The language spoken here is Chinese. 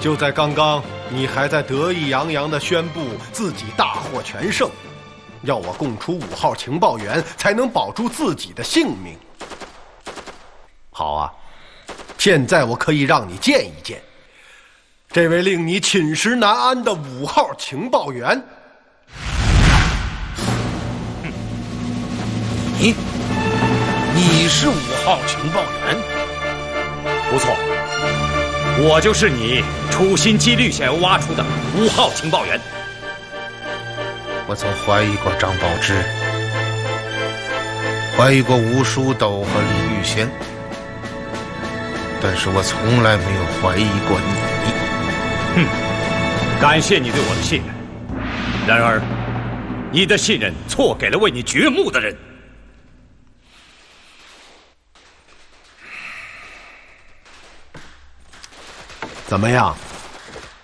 就在刚刚，你还在得意洋洋地宣布自己大获全胜，要我供出5号情报员才能保住自己的性命。好啊，现在我可以让你见一见这位令你寝食难安的5号情报员。 你是5号情报员？ 不错，我就是你处心积虑想要挖出的5号情报员。 我曾怀疑过张宝芝，怀疑过吴淑斗和李玉仙，但是我从来没有怀疑过你。 感谢你对我的信任，然而你的信任错给了为你掘墓的人。 怎么样？